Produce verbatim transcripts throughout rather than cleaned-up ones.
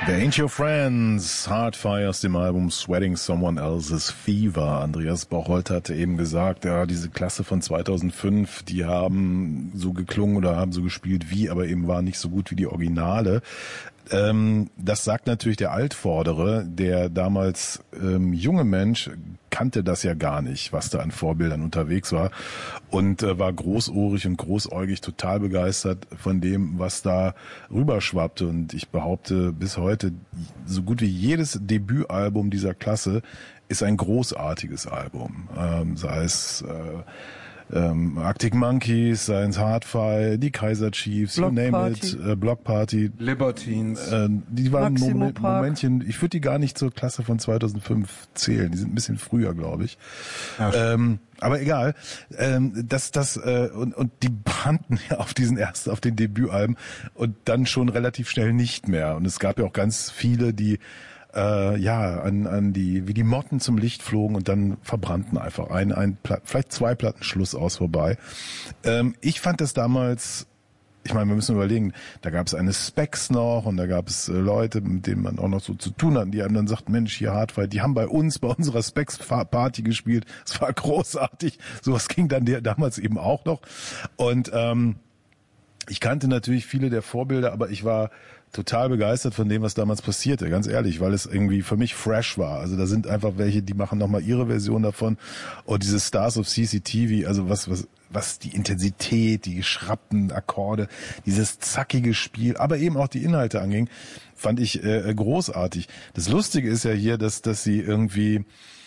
The Ain't Your Friends, Hardfire aus dem Album Sweating Someone Else's Fever. Andreas Bocholt hatte eben gesagt, ja, diese Klasse von zweitausendfünf, die haben so geklungen oder haben so gespielt wie, aber eben war nicht so gut wie die Originale. Ähm, das sagt natürlich der Altvordere, der damals ähm, junge Mensch kannte das ja gar nicht, was da an Vorbildern unterwegs war und äh, war großohrig und großäugig total begeistert von dem, was da rüberschwappte. Und ich behaupte bis heute, so gut wie jedes Debütalbum dieser Klasse ist ein großartiges Album. Ähm, sei es äh, Ähm, Arctic Monkeys, Science Hardfire, die Kaiser Chiefs, Block you name Party. it, äh, Block Party, Libertines, äh, die waren Maximo Moment, Park. Momentchen, ich würde die gar nicht zur Klasse von zweitausendfünf zählen, die sind ein bisschen früher, glaube ich. Ja, ähm, aber egal, ähm, das, das äh, und, und die brannten ja auf diesen ersten, auf den Debütalben und dann schon relativ schnell nicht mehr. Und es gab ja auch ganz viele, die Äh, ja, an, an die, wie die Motten zum Licht flogen und dann verbrannten einfach ein, ein Platt, vielleicht zwei Platten Schluss aus vorbei. Ähm, ich fand das damals, ich meine, wir müssen überlegen, da gab es eine Specs noch und da gab es äh, Leute, mit denen man auch noch so zu tun hat, die einem dann sagt, Mensch, hier Hardfire, die haben bei uns, bei unserer Specs-Party gespielt, es war großartig, sowas ging dann der, damals eben auch noch und ähm, ich kannte natürlich viele der Vorbilder, aber ich war total begeistert von dem, was damals passierte, ganz ehrlich, weil es irgendwie für mich fresh war. Also da sind einfach welche, die machen nochmal ihre Version davon. Und diese Stars of C C T V, also was, was, was die Intensität, die geschrappten Akkorde, dieses zackige Spiel, aber eben auch die Inhalte anging, fand ich äh, großartig. Das Lustige ist ja hier, dass, dass sie irgendwie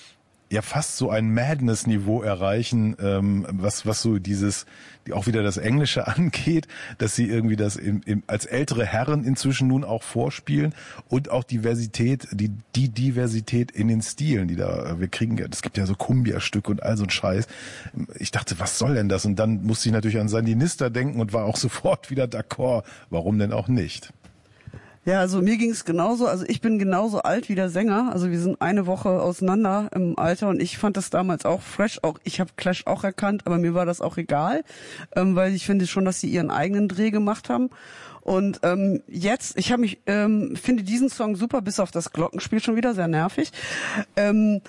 ja fast so ein Madness-Niveau erreichen, ähm, was was so dieses, die auch wieder das Englische angeht, dass sie irgendwie das im, im, als ältere Herren inzwischen nun auch vorspielen und auch Diversität, die die Diversität in den Stilen, die da wir kriegen. Es gibt ja so Cumbia-Stücke und all so ein Scheiß. Ich dachte, was soll denn das? Und dann musste ich natürlich an Sandinista denken und war auch sofort wieder d'accord. Warum denn auch nicht? Ja, also mir ging es genauso. Also ich bin genauso alt wie der Sänger. Also wir sind eine Woche auseinander im Alter und ich fand das damals auch fresh. Auch ich habe Clash auch erkannt, aber mir war das auch egal, ähm, weil ich finde schon, dass sie ihren eigenen Dreh gemacht haben. Und ähm, jetzt, ich habe mich, ähm, finde diesen Song super, bis auf das Glockenspiel schon wieder sehr nervig. Ähm,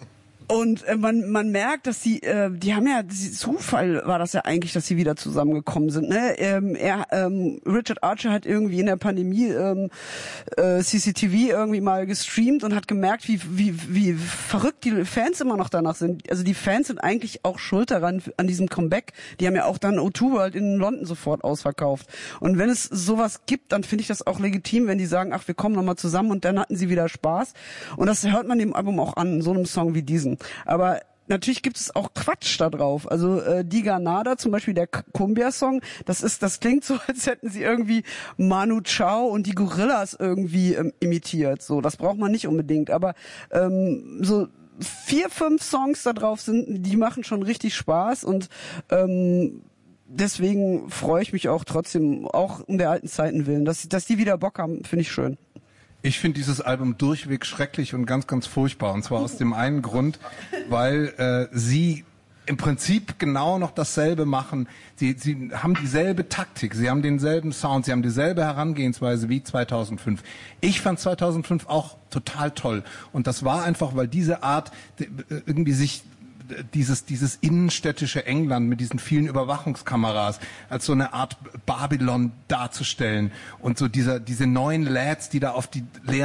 Und äh, man man merkt, dass die äh, die haben ja, die Zufall war das ja eigentlich, dass sie wieder zusammengekommen sind. Ne? Ähm, er ähm, Richard Archer hat irgendwie in der Pandemie ähm, äh, C C T V irgendwie mal gestreamt und hat gemerkt, wie wie wie verrückt die Fans immer noch danach sind. Also die Fans sind eigentlich auch schuld daran an diesem Comeback. Die haben ja auch dann O zwei World in London sofort ausverkauft. Und wenn es sowas gibt, dann finde ich das auch legitim, wenn die sagen, ach, wir kommen nochmal zusammen und dann hatten sie wieder Spaß. Und das hört man dem Album auch an, so einem Song wie diesen. Aber natürlich gibt es auch Quatsch da drauf. Also äh, Diga Nada, zum Beispiel der Cumbia-Song, das ist, das klingt so, als hätten sie irgendwie Manu Chao und die Gorillas irgendwie ähm, imitiert. So, das braucht man nicht unbedingt. Aber ähm, so vier, fünf Songs da drauf sind, die machen schon richtig Spaß und ähm, deswegen freue ich mich auch trotzdem, auch um der alten Zeiten willen, dass dass die wieder Bock haben, finde ich schön. Ich finde dieses Album durchweg schrecklich und ganz, ganz furchtbar. Und zwar aus dem einen Grund, weil äh, sie im Prinzip genau noch dasselbe machen. Sie, sie haben dieselbe Taktik, sie haben denselben Sound, sie haben dieselbe Herangehensweise wie zweitausendfünf. Ich fand zweitausendfünf auch total toll. Und das war einfach, weil diese Art irgendwie sich dieses dieses innenstädtische England mit diesen vielen Überwachungskameras als so eine Art Babylon darzustellen und so dieser diese neuen Lads, die da auf die leeren